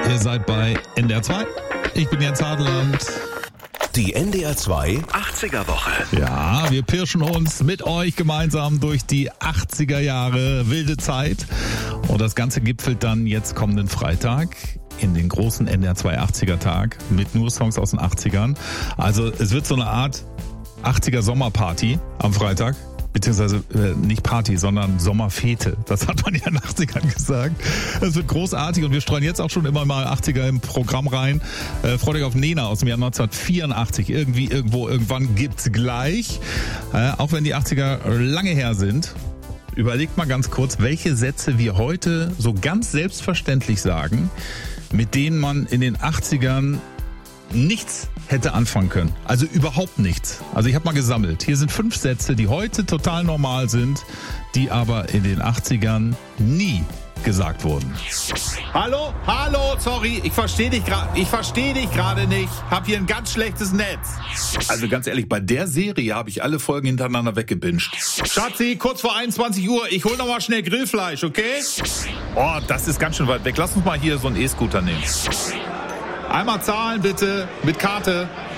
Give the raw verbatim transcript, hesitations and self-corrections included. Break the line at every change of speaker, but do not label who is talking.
Ihr seid bei N D R zwei. Ich bin Jens Hartland.
Die N D R zwei achtziger Woche.
Ja, wir pirschen uns mit euch gemeinsam durch die achtziger Jahre, wilde Zeit. Und das Ganze gipfelt dann jetzt kommenden Freitag in den großen N D R zwei achtziger Tag mit nur Songs aus den achtzigern. Also es wird so eine Art achtziger Sommerparty am Freitag. Beziehungsweise äh, nicht Party, sondern Sommerfete. Das hat man ja in den achtzigern gesagt. Das wird großartig und wir streuen jetzt auch schon immer mal achtziger im Programm rein. Äh, freut euch auf Nena aus dem Jahr neunzehnhundertvierundachtzig. Irgendwie, irgendwo, irgendwann gibt's gleich. Äh, auch wenn die achtziger lange her sind. Überlegt mal ganz kurz, welche Sätze wir heute so ganz selbstverständlich sagen, mit denen man in den achtzigern nichts hätte anfangen können. Also überhaupt nichts. Also ich habe mal gesammelt. Hier sind fünf Sätze, die heute total normal sind, die aber in den achtzigern nie gesagt wurden.
Hallo, hallo, sorry, ich verstehe dich gerade, ich verstehe dich gerade nicht. Hab hier ein ganz schlechtes Netz.
Also ganz ehrlich, bei der Serie habe ich alle Folgen hintereinander weggebinged.
Schatzi, kurz vor einundzwanzig Uhr, ich hol noch mal schnell Grillfleisch, okay?
Oh, das ist ganz schön weit weg. Lass uns mal hier so einen E-Scooter nehmen.
Einmal zahlen bitte, mit Karte.